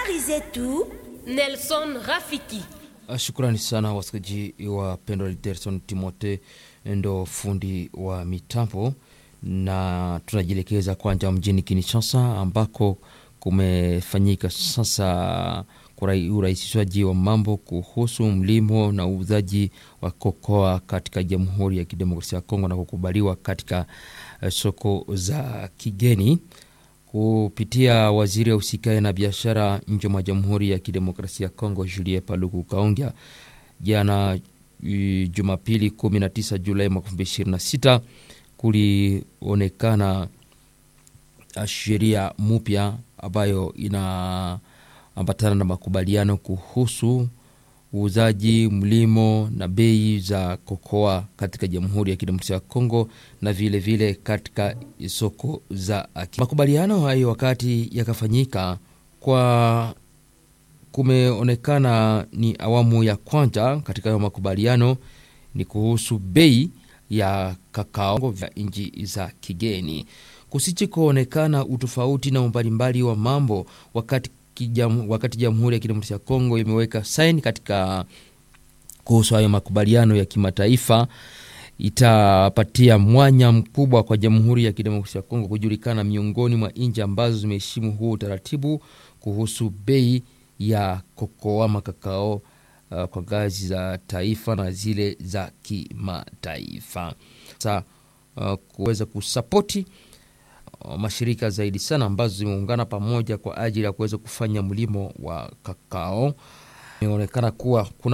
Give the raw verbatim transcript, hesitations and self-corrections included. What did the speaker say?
Habari zetu Nelson Rafiki. Shukrani sana wasikilizaji wa Pendo Literson Timote ndo fundi wa mitambo, na tunajielekeza kwanza mjini Kinshasa ambako kumefanyika sasa urahisishwaji wa mambo kuhusu mlimo na uuzaji wa kokoa katika Jamhuri ya Kidemokrasia ya Kongo na kukubaliwa katika soko za kigeni kupitia waziri usikae na biashara nje mwa Jamhuri ya Kidemokrasia ya Kongo Julien Paluku Kaongea. Jana Jumapili kumi na tisa Julai mwaka elfu mbili ishirini na sita kulionekana sheria mpya ambayo inaambatana na makubaliano kuhusu uuzaji, mlimo na bei za kokoa katika Jamhuri ya Kidemokrasia ya Kongo na vile vile katika soko za aki. Makubaliano hayo wakati yakafanyika kwa kumeonekana ni awamu ya kwanza katika hayo makubaliano ni kuhusu bei ya kakao vya nchi za kigeni. Kusiji kuonekana utofauti na mbalimbali wa mambo wakati Kijam, wakati Jamhuri ya Kidemokrasia ya Kongo imeweka saini katika kuhusu hayo makubaliano ya kimataifa, itapatia mwanya mkubwa kwa Jamhuri ya Kidemokrasia ya Kongo kujulikana miongoni mwa nchi ambazo zimeheshimu huu utaratibu kuhusu bei ya kokoa makakao uh, kwa ngazi za taifa na zile za kimataifa. Sasa uh, kuweza kusapoti mashirika zaidi sana ambazo zimeungana pamoja kwa ajili ya kuweza kufanya mlimo wa kakao. Inaonekana kuwa kuna